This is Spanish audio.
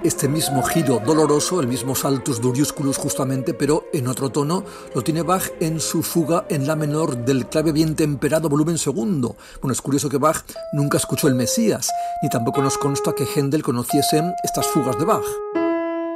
este mismo giro doloroso, el mismo saltus duriusculus justamente, pero en otro tono, lo tiene Bach en su fuga en la menor del clave bien temperado volumen segundo. Bueno, es curioso que Bach nunca escuchó el Mesías, ni tampoco nos consta que Händel conociese estas fugas de Bach.